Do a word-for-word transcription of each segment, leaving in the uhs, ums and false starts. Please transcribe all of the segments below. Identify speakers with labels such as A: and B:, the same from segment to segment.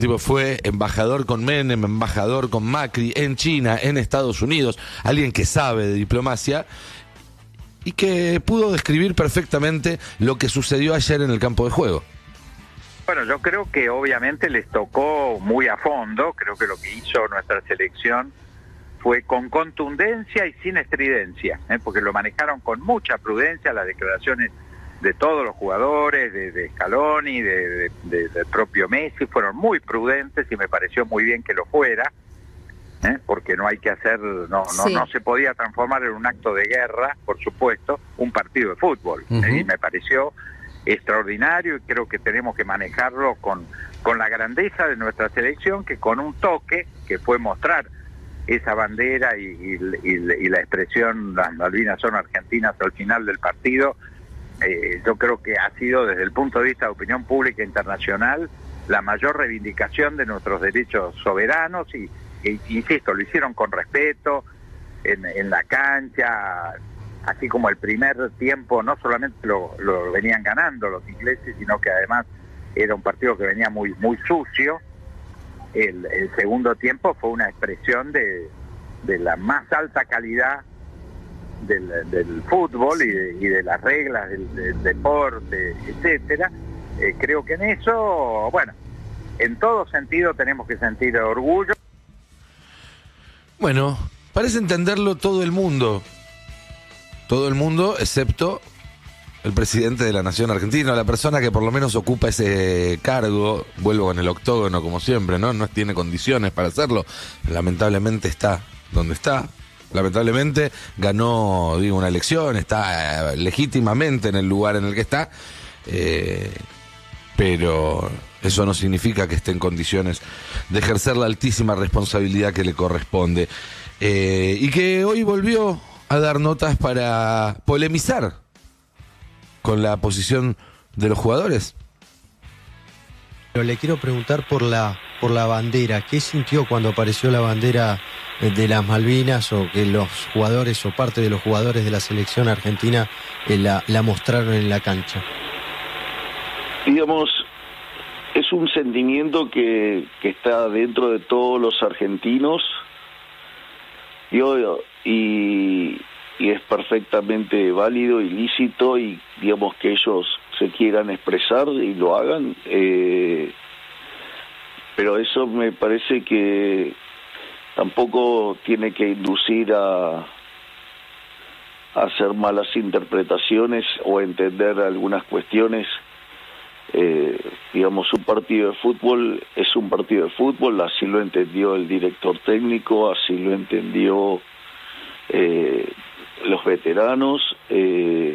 A: Tipo, fue embajador con Menem, embajador con Macri en China, en Estados Unidos, alguien que sabe de diplomacia y que pudo describir perfectamente lo que sucedió ayer en el campo de juego.
B: Bueno, yo creo que obviamente les tocó muy a fondo. Creo que lo que hizo nuestra selección fue con contundencia y sin estridencia, ¿eh? porque lo manejaron con mucha prudencia, las declaraciones de todos los jugadores, de, de Scaloni, de, de, de, del propio Messi, fueron muy prudentes y me pareció muy bien que lo fuera, ¿eh? porque no hay que hacer, no, no,
C: Sí.
B: no se podía transformar en un acto de guerra, por supuesto, un partido de fútbol,
A: Uh-huh.
B: ¿eh? y me pareció extraordinario y creo que tenemos que manejarlo con, con la grandeza de nuestra selección, que con un toque, que fue mostrar esa bandera y, y, y, y la expresión las Malvinas son argentinas al final del partido, eh, yo creo que ha sido desde el punto de vista de opinión pública internacional la mayor reivindicación de nuestros derechos soberanos y, e, insisto, lo hicieron con respeto en, en la cancha, así como el primer tiempo no solamente lo, lo venían ganando los ingleses, sino que además era un partido que venía muy muy sucio. El, el segundo tiempo fue una expresión de, de la más alta calidad del, del fútbol y de, y de las reglas del, del deporte, etcétera. Eh, creo que en eso, bueno, en todo sentido tenemos que sentir orgullo.
A: Bueno, parece entenderlo todo el mundo. Todo el mundo, excepto el presidente de la Nación Argentina, la persona que por lo menos ocupa ese cargo. Vuelvo con el octógono como siempre, ¿no? No tiene condiciones para hacerlo. Lamentablemente está donde está. Lamentablemente ganó, digo, una elección, está eh, legítimamente en el lugar en el que está. Eh, pero eso no significa que esté en condiciones de ejercer la altísima responsabilidad que le corresponde. Eh, y que hoy volvió a dar notas para polemizar con la posición de los jugadores.
D: Pero le quiero preguntar por la por la bandera. ¿Qué sintió cuando apareció la bandera de las Malvinas o que los jugadores o parte de los jugadores de la selección argentina eh, la, la mostraron en la cancha?
E: Digamos, es un sentimiento que, que está dentro de todos los argentinos y, y, y es perfectamente válido y lícito, y digamos que ellos se quieran expresar y lo hagan, eh, pero eso me parece que tampoco tiene que inducir a, a hacer malas interpretaciones o entender algunas cuestiones. Eh, digamos, un partido de fútbol es un partido de fútbol, así lo entendió el director técnico, así lo entendió eh, los veteranos, eh,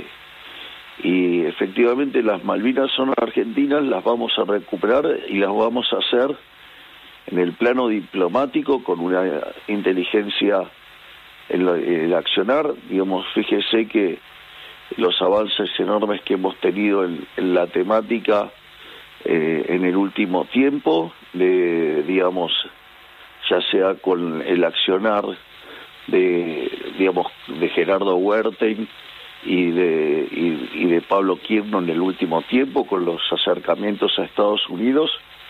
E: y efectivamente las Malvinas son argentinas, las vamos a recuperar y las vamos a hacer en el plano diplomático con una inteligencia en el accionar. Digamos, fíjese que los avances enormes que hemos tenido en, en la temática eh, en el último tiempo, de, digamos, ya sea con el accionar de, digamos, de Gerardo Huertain y de, y, y de Pablo Quirno en el último tiempo, con los acercamientos a Estados Unidos,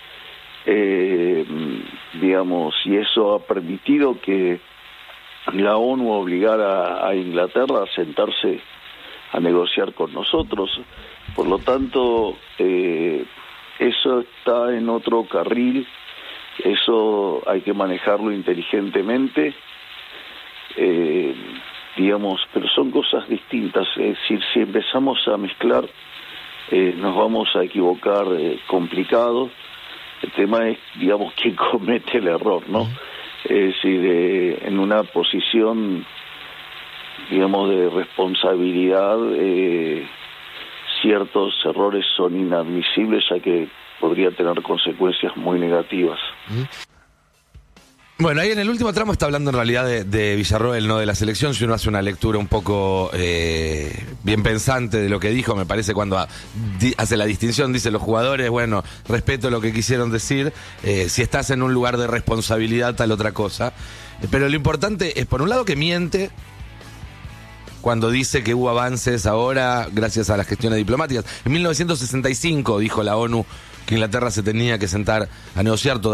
E: eh, digamos, y eso ha permitido que la ONU obligara a Inglaterra a sentarse a negociar con nosotros. Por lo tanto, eh, eso está en otro carril, eso hay que manejarlo inteligentemente, eh, digamos, pero son cosas distintas. Es decir, si empezamos a mezclar, eh, nos vamos a equivocar eh, complicado. El tema es, digamos, quién comete el error, ¿no? Es decir, eh, en una posición, digamos, de responsabilidad, eh, ciertos errores son inadmisibles, ya que podría tener consecuencias muy negativas.
A: Bueno, ahí en el último tramo está hablando en realidad de, de Villarroel, no de la selección. Si uno hace una lectura un poco eh, bien pensante de lo que dijo, me parece, cuando a, di, hace la distinción, dice los jugadores, bueno, respeto lo que quisieron decir, eh, si estás en un lugar de responsabilidad, tal otra cosa. Pero lo importante es, por un lado, que miente cuando dice que hubo avances ahora gracias a las gestiones diplomáticas. En mil novecientos sesenta y cinco, dijo la ONU, que Inglaterra se tenía que sentar a negociar. Todavía